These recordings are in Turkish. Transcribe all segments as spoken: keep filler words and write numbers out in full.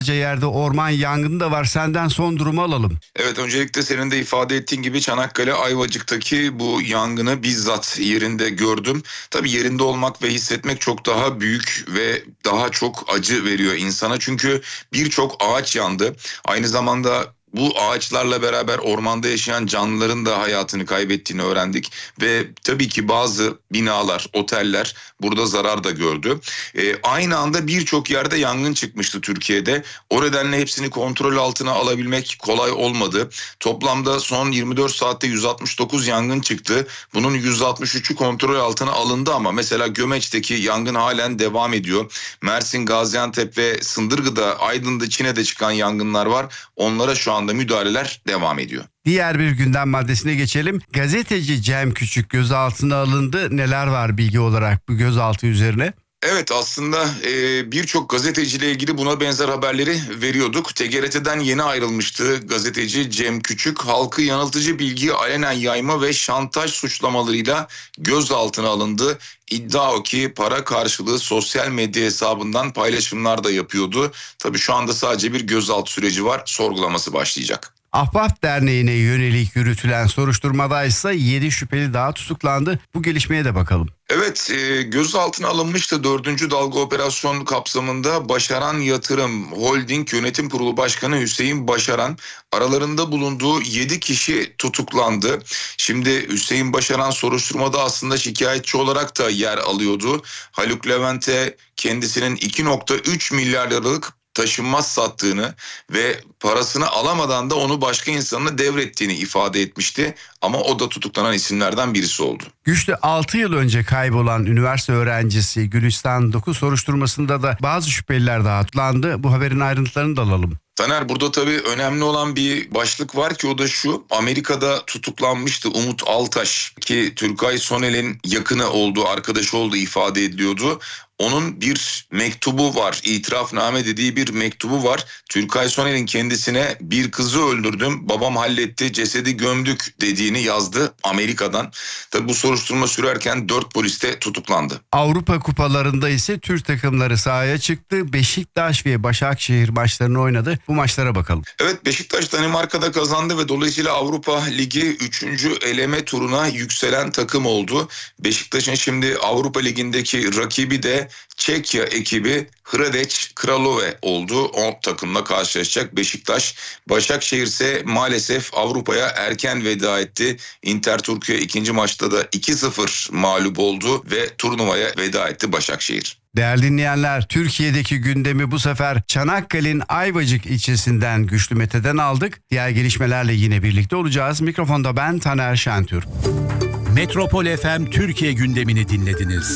yerde orman yangını da var. Senden son durumu alalım. Evet, öncelikle senin de ifade ettiğin gibi Çanakkale Ayvacık'taki bu yangını bizzat yerinde gördüm. Tabii yerinde olmak ve hissetmek çok daha büyük ve daha çok acı veriyor insana. Çünkü birçok ağaç yandı. Aynı zamanda bu ağaçlarla beraber ormanda yaşayan canlıların da hayatını kaybettiğini öğrendik. Ve tabii ki bazı binalar, oteller burada zarar da gördü. E, aynı anda birçok yerde yangın çıkmıştı Türkiye'de. O nedenle hepsini kontrol altına alabilmek kolay olmadı. Toplamda son yirmi dört saatte yüz altmış dokuz yangın çıktı. Bunun yüz altmış üçü kontrol altına alındı ama mesela Gömeç'teki yangın halen devam ediyor. Mersin, Gaziantep ve Sındırgı'da, Aydın'da, Çin'de çıkan yangınlar var. Onlara şu anda müdahaleler devam ediyor. Diğer bir gündem maddesine geçelim. Gazeteci Cem Küçük gözaltına alındı. Neler var bilgi olarak bu gözaltı üzerine? Evet, aslında e, birçok gazeteciyle ilgili buna benzer haberleri veriyorduk. T G R T'den yeni ayrılmıştı gazeteci Cem Küçük. Halkı yanıltıcı bilgiyi alenen yayma ve şantaj suçlamalarıyla gözaltına alındı. İddia o ki para karşılığı sosyal medya hesabından paylaşımlar da yapıyordu. Tabii şu anda sadece bir gözaltı süreci var. Sorgulaması başlayacak. Ahbap Derneği'ne yönelik yürütülen soruşturmada ise yedi şüpheli daha tutuklandı. Bu gelişmeye de bakalım. Evet, e, gözaltına alınmıştı dördüncü dalga operasyon kapsamında Başaran Yatırım Holding Yönetim Kurulu Başkanı Hüseyin Başaran. Aralarında bulunduğu yedi kişi tutuklandı. Şimdi Hüseyin Başaran soruşturmada aslında şikayetçi olarak da yer alıyordu. Haluk Levent'e kendisinin iki virgül üç milyar liralık taşınmaz sattığını ve parasını alamadan da onu başka insanına devrettiğini ifade etmişti. Ama o da tutuklanan isimlerden birisi oldu. Güçlü altı yıl önce kaybolan üniversite öğrencisi Gülistan dokuz soruşturmasında da bazı şüpheliler daha tutuklandı. Bu haberin ayrıntılarını da alalım. Taner, burada tabii önemli olan bir başlık var ki o da şu: Amerika'da tutuklanmıştı Umut Altaş ki Türkay Sonel'in yakını olduğu, arkadaşı olduğu ifade ediliyordu. Onun bir mektubu var, itirafname dediği bir mektubu var. Türkay Sonel'in kendisine bir kızı öldürdüm, babam halletti, cesedi gömdük dediğini yazdı Amerika'dan. Tabii bu soruşturma sürerken dört polis de tutuklandı. Avrupa kupalarında ise Türk takımları sahaya çıktı. Beşiktaş ve Başakşehir maçlarını oynadı. Bu maçlara bakalım. Evet, Beşiktaş Danimarka'da kazandı ve dolayısıyla Avrupa Ligi üçüncü eleme turuna yükselen takım oldu. Beşiktaş'ın şimdi Avrupa Ligi'ndeki rakibi de Çekya ekibi Hradec Kralove oldu. O takımla karşılaşacak Beşiktaş. Başakşehir ise maalesef Avrupa'ya erken veda etti. Inter Türkiye ikinci maçta da iki sıfır mağlup oldu ve turnuvaya veda etti Başakşehir. Değerli dinleyenler, Türkiye'deki gündemi bu sefer Çanakkale'nin Ayvacık ilçesinden Güçlü Mete'den aldık. Diğer gelişmelerle yine birlikte olacağız. Mikrofonda ben Taner Şentürk. Metropol F M Türkiye gündemini dinlediniz.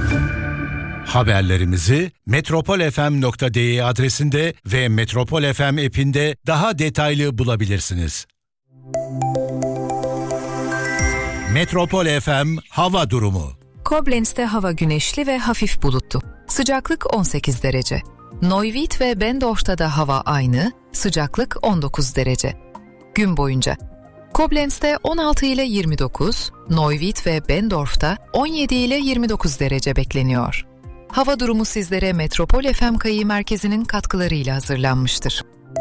Haberlerimizi metropol f m nokta d e adresinde ve Metropol F M app'inde daha detaylı bulabilirsiniz. Metropol F M hava durumu. Koblenz'te hava güneşli ve hafif bulutlu. Sıcaklık on sekiz derece. Neuwied ve Bendorf'ta da hava aynı, sıcaklık on dokuz derece. Gün boyunca Koblenz'te on altı ile yirmi dokuz, Neuwied ve Bendorf'ta on yedi ile yirmi dokuz derece bekleniyor. Hava durumu sizlere Metropol F M Kayı Merkezi'nin katkılarıyla hazırlanmıştır.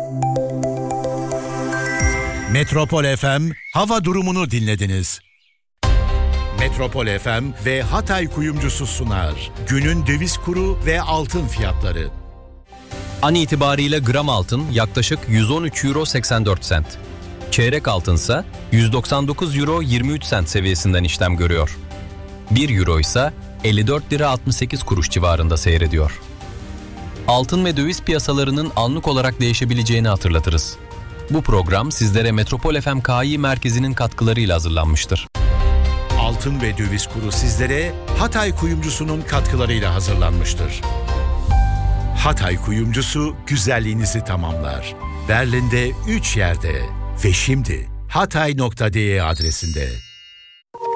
Metropol F M hava durumunu dinlediniz. Metropol F M ve Hatay Kuyumcusu sunar. Günün döviz kuru ve altın fiyatları. An itibariyle gram altın yaklaşık yüz on üç euro seksen dört sent. Çeyrek altınsa yüz doksan dokuz euro yirmi üç sent seviyesinden işlem görüyor. bir euro ise elli dört lira altmış sekiz kuruş civarında seyrediyor. Altın ve döviz piyasalarının anlık olarak değişebileceğini hatırlatırız. Bu program sizlere Metropol F M K I Merkezi'nin katkılarıyla hazırlanmıştır. Altın ve döviz kuru sizlere Hatay Kuyumcusu'nun katkılarıyla hazırlanmıştır. Hatay Kuyumcusu güzelliğinizi tamamlar. Berlin'de üç yerde ve şimdi hatay nokta d e adresinde.